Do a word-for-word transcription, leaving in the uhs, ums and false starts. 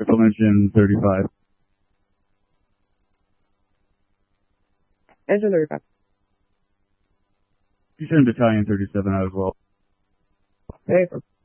Central Engine thirty-five. Engine thirty-five. You send Battalion thirty-seven out as well. Hey,